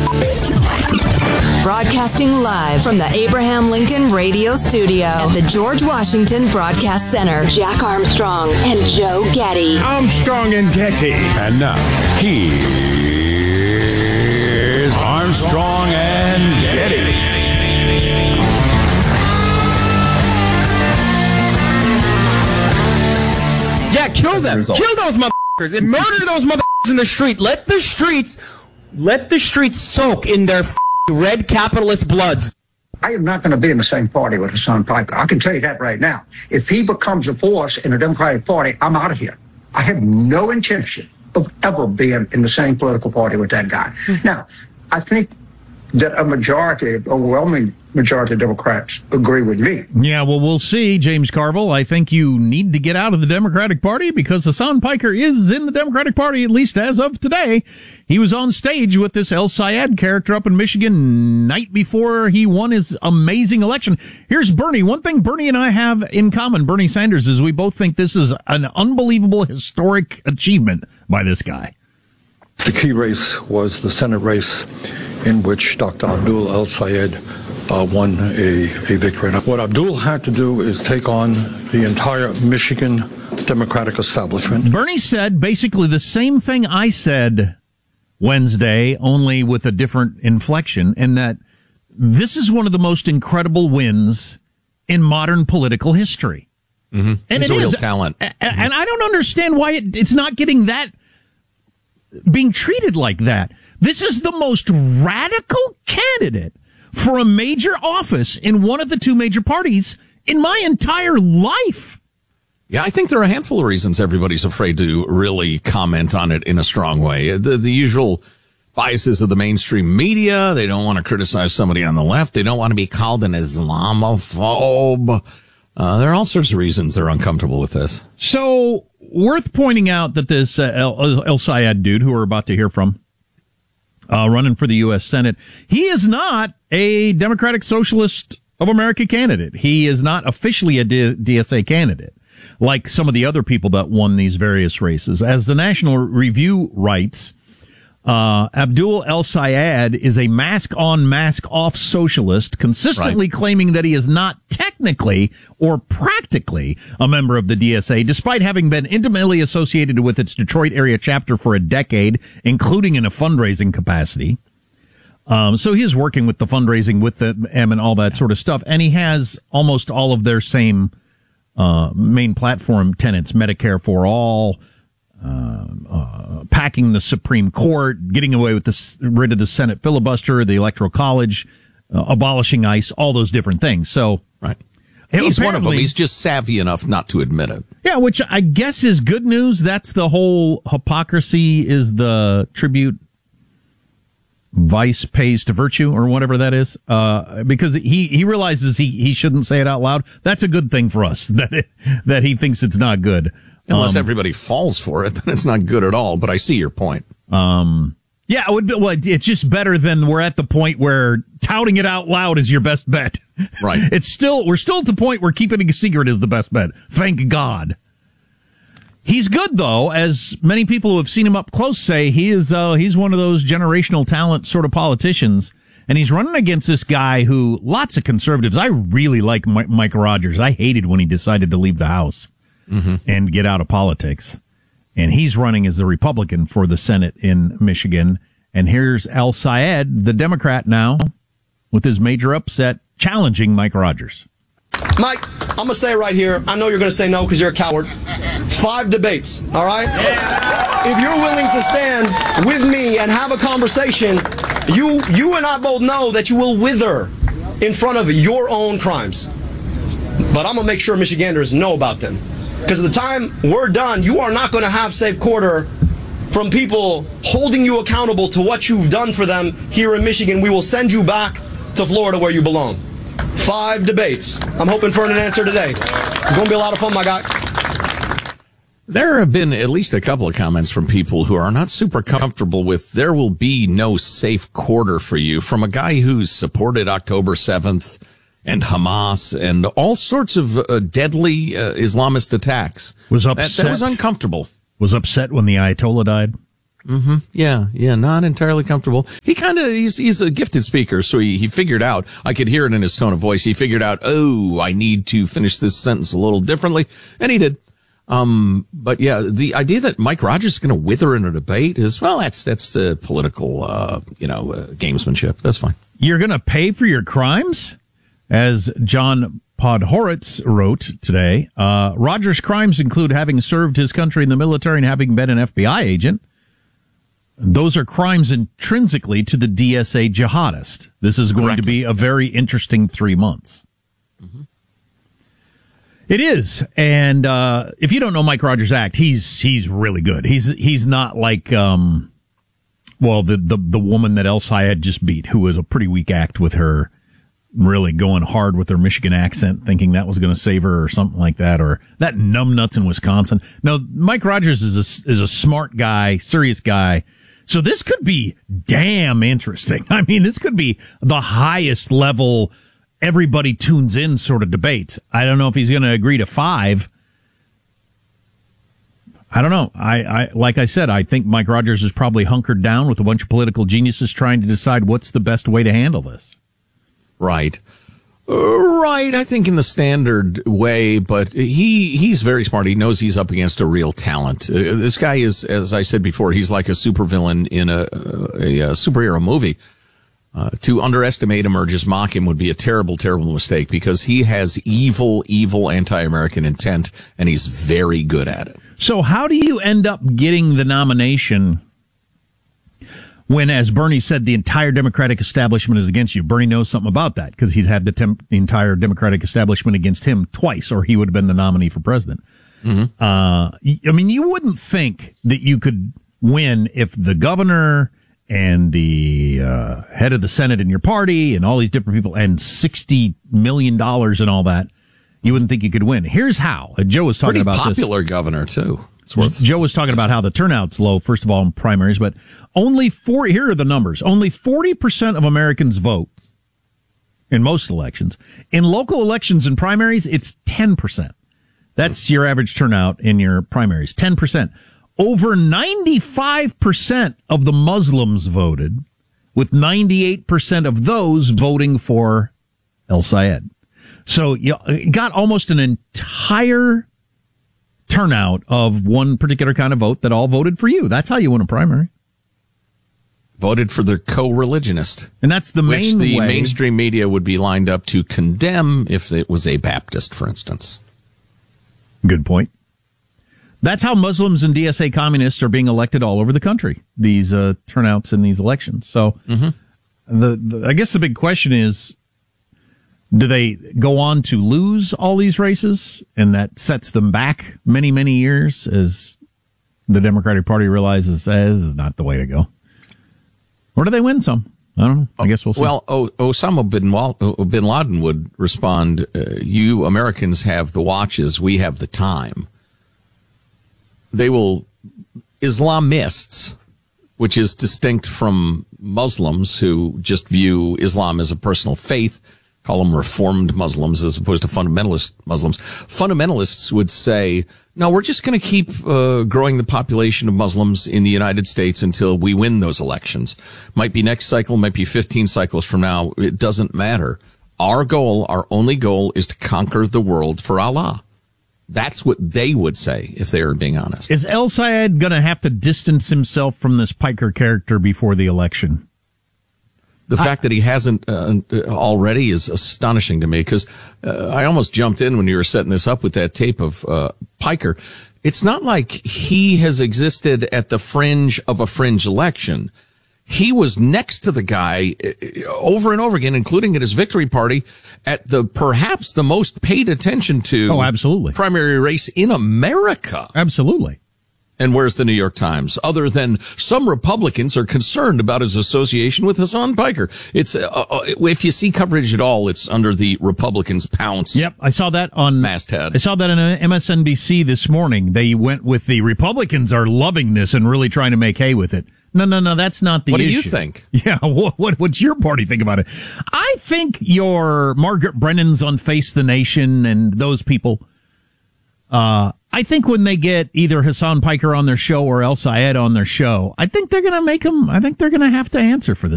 Broadcasting live from the Abraham Lincoln Radio Studio at the George Washington Broadcast Center. Jack Armstrong and Joe Getty. Armstrong and Getty. And now, here's Armstrong and Getty. Yeah, kill them. Kill those motherfuckers and murder those motherfuckers in the street. Let the streets soak in their red capitalist bloods. I am not going to be in the same party with Hassan Piker. I can tell you that right now. If he becomes a force in the Democratic Party, I'm out of here. I have no intention of ever being in the same political party with that guy. Now, I think that overwhelming majority of Democrats agree with me. Yeah, well, we'll see, James Carville. I think you need to get out of the Democratic Party because Hassan Piker is in the Democratic Party, at least as of today. He was on stage with this El Sayed character up in Michigan night before he won his amazing election. Here's Bernie. One thing Bernie and I have in common, Bernie Sanders, is we both think this is an unbelievable historic achievement by this guy. The key race was the Senate race in which Dr. Abdul El Sayed won a victory. What Abdul had to do is take on the entire Michigan Democratic establishment. Bernie said basically the same thing I said Wednesday, only with a different inflection, in that this is one of the most incredible wins in modern political history. Mm-hmm. And he's a real talent. And I don't understand why it's not getting that, being treated like that. This is the most radical candidate for a major office in one of the two major parties in my entire life. Yeah, I think there are a handful of reasons everybody's afraid to really comment on it in a strong way. The usual biases of the mainstream media. They don't want to criticize somebody on the left. They don't want to be called an Islamophobe. There are all sorts of reasons they're uncomfortable with this. So, worth pointing out that this El Sayed dude, who we're about to hear from, running for the U.S. Senate, he is not a Democratic Socialist of America candidate. He is not officially a DSA candidate, like some of the other people that won these various races. As the National Review writes, Abdul El Sayed is a mask-on, mask-off socialist, consistently claiming that he is not technically or practically a member of the DSA, despite having been intimately associated with its Detroit area chapter for a decade, including in a fundraising capacity. So he is working with the fundraising with them and all that sort of stuff, and he has almost all of their same main platform tenets: Medicare for all, packing the Supreme Court, getting away with rid of the Senate filibuster, the Electoral College, abolishing ICE, all those different things. So, right. He's one of them. He's just savvy enough not to admit it. Yeah, which I guess is good news. That's the whole hypocrisy is the tribute vice pays to virtue, or whatever that is. Because he realizes he shouldn't say it out loud. That's a good thing for us, that he thinks it's not good. Unless everybody falls for it, then it's not good at all. But I see your point. Yeah, it would be, well, it's just better than we're at the point where touting it out loud is your best bet. Right. We're still at the point where keeping it a secret is the best bet. Thank God. He's good, though, as many people who have seen him up close say. He's one of those generational talent sort of politicians. And he's running against this guy who lots of conservatives. I really like Mike Rogers. I hated when he decided to leave the House and get out of politics. And he's running as the Republican for the Senate in Michigan. And here's El Sayed, the Democrat now, with his major upset, challenging Mike Rogers. Mike, I'm going to say right here, I know you're going to say no because you're a coward. 5 debates, all right? Yeah. If you're willing to stand with me and have a conversation, you and I both know that you will wither in front of your own crimes. But I'm going to make sure Michiganders know about them. Because at the time we're done, you are not going to have safe quarter from people holding you accountable to what you've done for them here in Michigan. We will send you back to Florida where you belong. 5 debates. I'm hoping for an answer today. It's going to be a lot of fun, my guy. There have been at least a couple of comments from people who are not super comfortable with there will be no safe quarter for you, from a guy who's supported October 7th and Hamas and all sorts of deadly Islamist attacks. Was upset. That was uncomfortable. Was upset when the Ayatollah died. Yeah, not entirely comfortable. He's a gifted speaker, so he figured out, I could hear it in his tone of voice, he figured out, I need to finish this sentence a little differently, and he did. But yeah, the idea that Mike Rogers is going to wither in a debate is, well, that's political, gamesmanship. That's fine. You're going to pay for your crimes? As John Podhoretz wrote today, Rogers' crimes include having served his country in the military and having been an FBI agent. Those are crimes intrinsically to the DSA jihadist. This is going to be a very interesting 3 months. Mm-hmm. It is. And if you don't know Mike Rogers' act, he's really good. He's not like the woman that El Sayed just beat, who was a pretty weak act with her really going hard with her Michigan accent, thinking that was going to save her or something like that, or that numbnuts in Wisconsin. No, Mike Rogers is a smart guy, serious guy. So this could be damn interesting. I mean, this could be the highest level, everybody tunes in sort of debate. I don't know if he's going to agree to 5. I don't know. I like I said, I think Mike Rogers is probably hunkered down with a bunch of political geniuses trying to decide what's the best way to handle this. Right. I think in the standard way, but he's very smart. He knows he's up against a real talent. This guy is, as I said before, he's like a supervillain in a superhero movie. To underestimate him or just mock him would be a terrible, terrible mistake, because he has evil anti-American intent, and he's very good at it. So how do you end up getting the nomination when, as Bernie said, the entire Democratic establishment is against you? Bernie knows something about that because he's had the entire Democratic establishment against him twice, or he would have been the nominee for president. Mm-hmm. I mean, you wouldn't think that you could win if the governor and the head of the Senate in your party and all these different people and $60 million and all that. You wouldn't think you could win. Here's how. Joe was talking about this. Pretty popular governor, too. Joe was talking about how the turnout's low, first of all, in primaries, but here are the numbers. Only 40% of Americans vote in most elections. In local elections and primaries, it's 10%. That's your average turnout in your primaries, 10%. Over 95% of the Muslims voted, with 98% of those voting for El Sayed. So you got almost an entire turnout of one particular kind of vote that all voted for you. That's how you win a primary. Voted for their co-religionist. And that's the main way. Which the way mainstream media would be lined up to condemn if it was a Baptist, for instance. Good point. That's how Muslims and DSA communists are being elected all over the country, these turnouts in these elections. So I guess the big question is, do they go on to lose all these races, and that sets them back many, many years as the Democratic Party realizes this is not the way to go? Or do they win some? I don't know. I guess we'll see. Well, Osama bin Laden would respond, you Americans have the watches, we have the time. Islamists, which is distinct from Muslims who just view Islam as a personal faith, call them reformed Muslims as opposed to fundamentalist Muslims. Fundamentalists would say, no, we're just going to keep growing the population of Muslims in the United States until we win those elections. Might be next cycle, might be 15 cycles from now. It doesn't matter. Our only goal is to conquer the world for Allah. That's what they would say if they were being honest. Is El Sayed going to have to distance himself from this Piker character before the election? The fact that he hasn't already is astonishing to me, because I almost jumped in when you were setting this up with that tape of Piker. It's not like he has existed at the fringe of a fringe election. He was next to the guy over and over again, including at his victory party, at perhaps the most paid attention to absolutely primary race in America. Absolutely. And where's the New York Times? Other than some Republicans are concerned about his association with Hassan Piker. It's if you see coverage at all, it's under the Republicans pounce. Yep, I saw that on masthead. I saw that on MSNBC this morning. They went with the Republicans are loving this and really trying to make hay with it. No, that's not the issue. What do you think? Yeah, what's your party think about it? I think your Margaret Brennans on Face the Nation and those people, I think when they get either Hassan Piker on their show or El Sayed on their show, I think they're going to have to answer for this.